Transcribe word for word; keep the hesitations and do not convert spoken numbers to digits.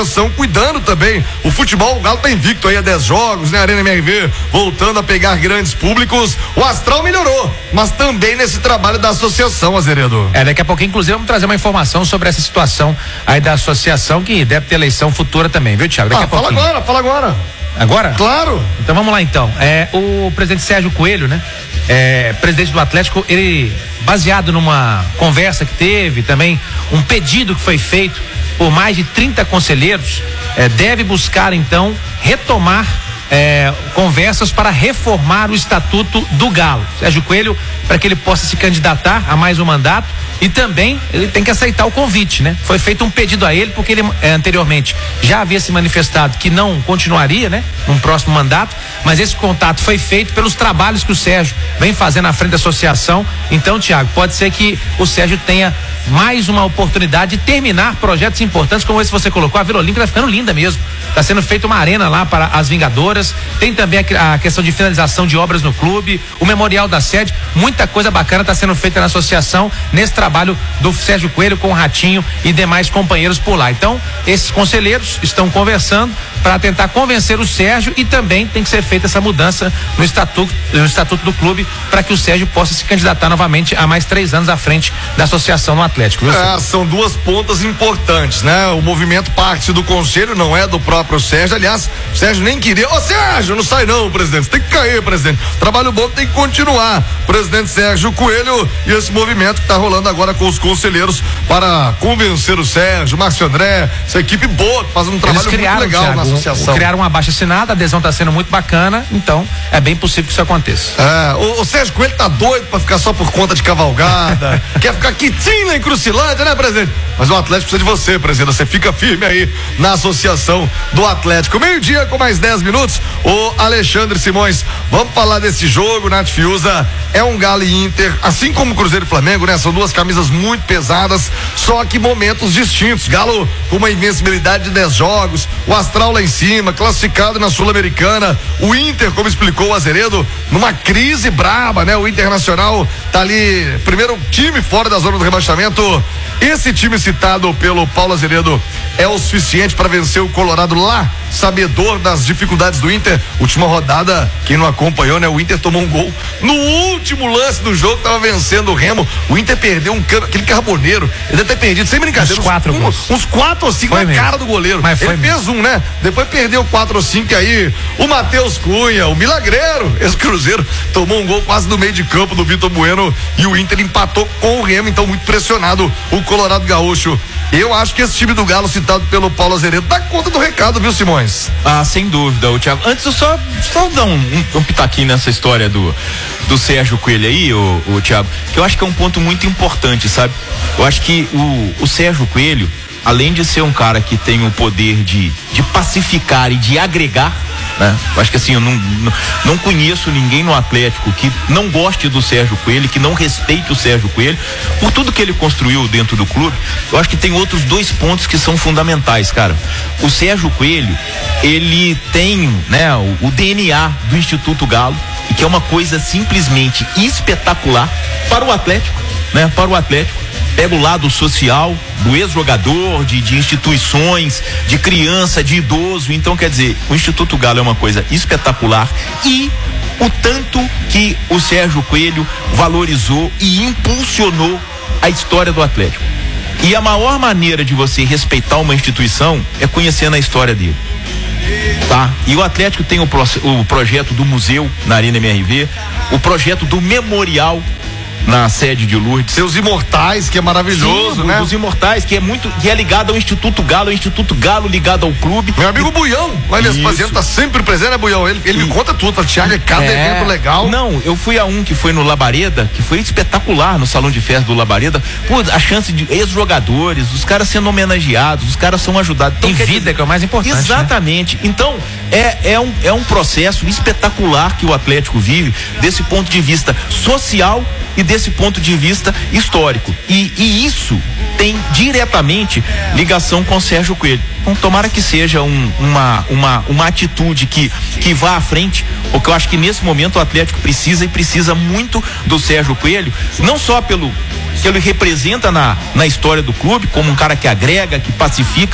cuidando também. O futebol, o Galo tá invicto aí a dez jogos, né? Arena M R V voltando a pegar grandes públicos. O astral melhorou, mas também nesse trabalho da associação, Azeredo. É, daqui a pouquinho, inclusive, vamos trazer uma informação sobre essa situação aí da associação, que deve ter eleição futura também, viu, Thiago? Daqui ah, a pouquinho. Fala agora, fala agora. Agora? Claro. Então vamos lá então. É, o presidente Sérgio Coelho, né? É, presidente do Atlético, ele, baseado numa conversa que teve, também um pedido que foi feito por mais de trinta conselheiros, é, deve buscar então retomar é, conversas para reformar o estatuto do Galo. Sérgio Coelho, para que ele possa se candidatar a mais um mandato, e também ele tem que aceitar o convite, né? Foi feito um pedido a ele, porque ele é, anteriormente já havia se manifestado que não continuaria, né? Num próximo mandato, mas esse contato foi feito pelos trabalhos que o Sérgio vem fazendo à frente da associação. Então, Thiago, pode ser que o Sérgio tenha mais uma oportunidade de terminar projetos importantes como esse que você colocou. A Vila Olímpica tá ficando linda mesmo. Tá sendo feita uma arena lá para as Vingadoras. Tem também a, a questão de finalização de obras no clube, o memorial da sede. Muita coisa bacana tá sendo feita na associação nesse trabalho do Sérgio Coelho com o Ratinho e demais companheiros por lá. Então, esses conselheiros estão conversando para tentar convencer o Sérgio, e também tem que ser feita essa mudança no estatuto, no estatuto do clube, para que o Sérgio possa se candidatar novamente a mais três anos à frente da associação no Atlético. Viu? É, são duas pontas importantes, né? O movimento parte do conselho, não é do próprio Sérgio. Aliás, o Sérgio nem queria. Ô Sérgio, não sai não, presidente. Você tem que cair, presidente. Trabalho bom tem que continuar. Presidente Sérgio Coelho e esse movimento que está rolando agora com os conselheiros para convencer o Sérgio, Márcio André, essa equipe boa, fazendo um trabalho Eles criaram, muito legal, Thiago, na associação. Criaram uma baixa assinada, a adesão está sendo muito bacana, então é bem possível que isso aconteça. É, o, o Sérgio Coelho tá doido para ficar só por conta de cavalgada, quer ficar quietinho na encruzilhada, né, presidente? Mas o Atlético precisa de você, presidente. Você fica firme aí na associação do Atlético. Meio-dia com mais dez minutos. O Alexandre Simões, vamos falar desse jogo, Nath Fiuza. É um Galo e Inter, assim como Cruzeiro e Flamengo, né? São duas camisas muito pesadas, só que momentos distintos. Galo com uma invencibilidade de dez jogos, o astral lá em cima, classificado na Sul-Americana. O Inter, como explicou o Azeredo, numa crise braba, né? O Internacional tá ali, primeiro time fora da zona do rebaixamento. Esse time citado pelo Paulo Azeredo é o suficiente para vencer o Colorado lá, sabedor das dificuldades do Inter. Última rodada, quem não acompanhou, né? O Inter tomou um gol no último lance do jogo, tava vencendo o Remo. O Inter perdeu um cano, aquele carboneiro, ele deve ter perdido, sem brincadeira, uns quatro uns, gols. uns quatro ou cinco foi na mesmo. cara do goleiro. Mas ele foi fez um, né? Depois perdeu quatro ou cinco, e aí o Matheus Cunha, o milagreiro, esse Cruzeiro, tomou um gol quase no meio de campo do Vitor Bueno, e o Inter empatou com o Remo, então muito pressionado o Colorado Gaúcho. Eu acho que esse time do Galo, citado pelo Paulo Azeredo, dá conta do recado, viu, Simões? Ah, sem dúvida, o Thiago. Antes eu só, só dar um, um, um pitaquinho nessa história do, do Sérgio Coelho aí, o, o Thiago, que eu acho que é um ponto muito importante, sabe? Eu acho que o, o Sérgio Coelho, além de ser um cara que tem o poder de, de pacificar e de agregar, né? Eu acho que assim, eu não, não, não conheço ninguém no Atlético que não goste do Sérgio Coelho, que não respeite o Sérgio Coelho, por tudo que ele construiu dentro do clube. Eu acho que tem outros dois pontos que são fundamentais, cara. O Sérgio Coelho, ele tem, né, o, o D N A do Instituto Galo, e que é uma coisa simplesmente espetacular para o Atlético, né? Para o Atlético. Pega o lado social do ex-jogador, de, de instituições, de criança, de idoso. Então, quer dizer, o Instituto Galo é uma coisa espetacular, e o tanto que o Sérgio Coelho valorizou e impulsionou a história do Atlético. E a maior maneira de você respeitar uma instituição é conhecendo a história dele. Tá? E o Atlético tem o, pro, o projeto do museu na Arena M R V, o projeto do memorial na sede de Lourdes. Seus imortais, que é maravilhoso, Sim, né? Os imortais, que é muito, que é ligado ao Instituto Galo, o Instituto Galo ligado ao clube. Meu amigo Buião, lá em Vespasiano, tá sempre presente, né, Buião? Ele, ele me conta tudo, fala, Thiago, é cada É, evento legal. Não, eu fui a um que foi no Labareda, que foi espetacular, no salão de festa do Labareda. Pô, a chance de ex-jogadores, os caras sendo homenageados, os caras são ajudados. Então, Em vida, dizer, que é o mais importante. Exatamente. Né? Então, é, é, um, é um processo espetacular que o Atlético vive, desse ponto de vista social e desse ponto de vista histórico. E, e isso tem diretamente ligação com o Sérgio Coelho. Então, tomara que seja um, uma, uma, uma atitude que, que vá à frente, porque eu acho que nesse momento o Atlético precisa e precisa muito do Sérgio Coelho, não só pelo que ele representa na, na história do clube, como um cara que agrega, que pacifica,